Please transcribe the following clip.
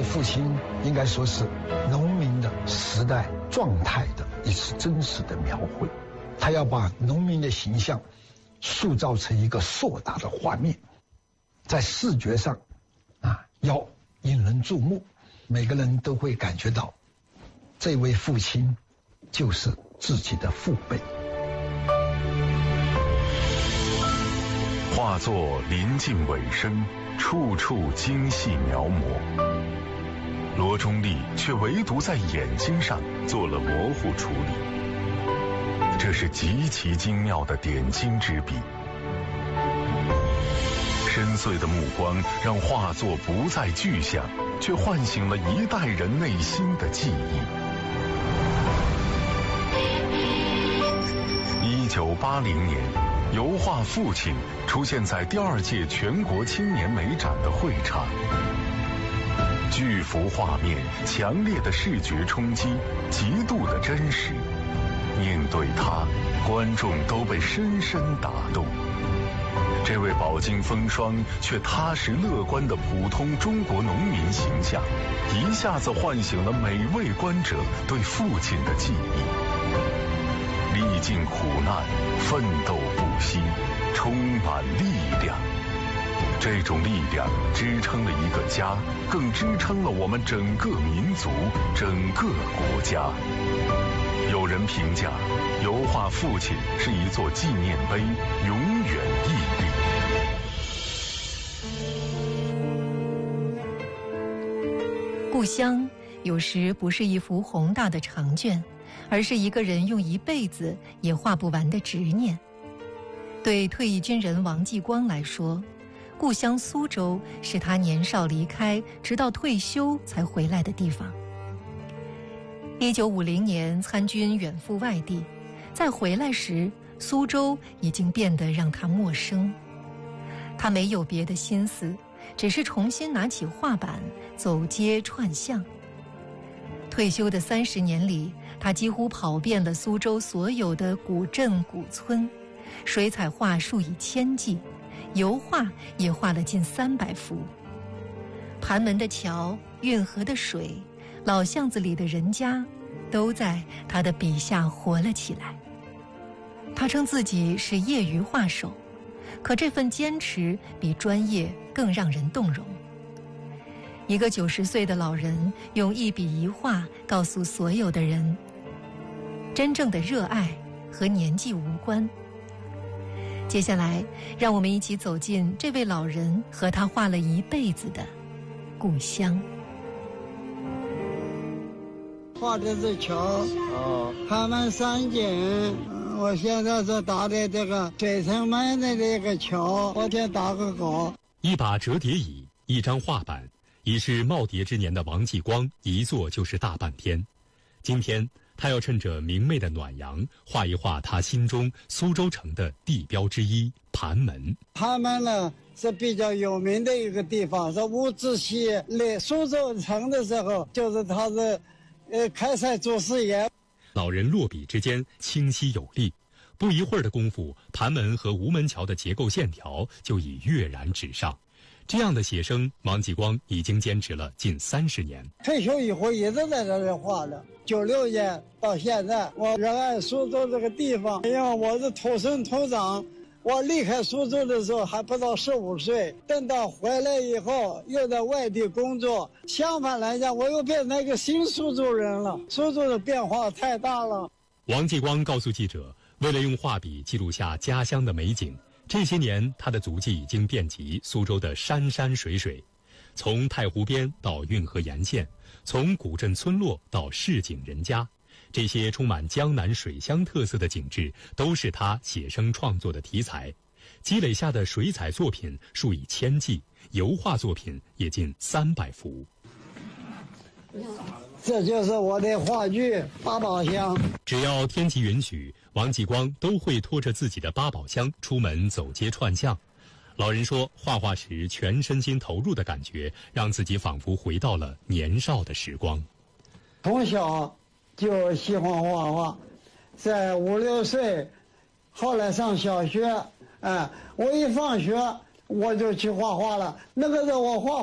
的父亲应该说是农民的时代状态的一次真实的描绘。他要把农民的形象塑造成一个硕大的画面，在视觉上要引人注目，每个人都会感觉到这位父亲就是自己的父辈。 画作临近尾声，处处精细描摹，罗中立却唯独在眼睛上做了模糊处理，这是极其精妙的点睛之笔。深邃的目光让画作不再具象，却唤醒了一代人内心的记忆。1980年，油画《父亲》出现在第2届全国青年美展的会场。巨幅画面，强烈的视觉冲击，极度的真实。面对它，观众都被深深打动。这位饱经风霜却踏实乐观的普通中国农民形象，一下子唤醒了每位观者对父亲的记忆。历尽苦难，奋斗不息，充满力量。这种力量支撑了一个家，更支撑了我们整个民族、整个国家。有人评价，油画《父亲》是一座纪念碑，永远屹立。 故乡有时不是一幅宏大的长卷，而是一个人用一辈子也画不完的执念。对退役军人王继光来说，故乡苏州是他年少离开，直到退休才回来的地方。1950年参军远赴外地，再回来时，苏州已经变得让他陌生。他没有别的心思，只是重新拿起画板，走街串巷。退休的30年里，他几乎跑遍了苏州所有的古镇古村，水彩画数以千计，油画也画了近300幅。盘门的桥，运河的水，老巷子里的人家，都在他的笔下活了起来。他称自己是业余画手，可这份坚持比专业更让人动容。一个90岁的老人用一笔一画告诉所有的人，真正的热爱和年纪无关。接下来，让我们一起走进这位老人和他画了一辈子的故乡。 画的是桥，盘门三景。我现在是打的这个水城门的这个桥，我先打个稿。 一把折叠椅，一张画板，已是耄耋之年的王继光一坐就是大半天。今天他要趁着明媚的暖阳，画一画他心中苏州城的地标之一盘门。 盘门呢是比较有名的一个地方，是伍子胥来苏州城的时候，就是他是开塞祖师爷。 老人落笔之间清晰有力，不一会儿的功夫，盘门和吴门桥的结构线条就已跃然纸上。这样的写生，王继光已经坚持了近30年。 退休以后一直在这里画的，96年到现在，我热爱苏州这个地方，因为我是土生土长。我离开苏州的时候还不到15岁，等到回来以后又在外地工作，相反来讲，我又变成一个新苏州人了。苏州的变化太大了。 王继光告诉记者，为了用画笔记录下家乡的美景，这些年他的足迹已经遍及苏州的山山水水，从太湖边到运河沿线，从古镇村落到市井人家，这些充满江南水乡特色的景致都是他写生创作的题材。积累下的水彩作品数以千计，油画作品也近300幅。 这就是我的画具八宝箱。 只要天气允许，王继光都会拖着自己的八宝箱出门走街串巷。老人说，画画时全身心投入的感觉，让自己仿佛回到了年少的时光。 从小就喜欢画画，在5、6岁，后来上小学，我一放学我就去画画了。那个时候我画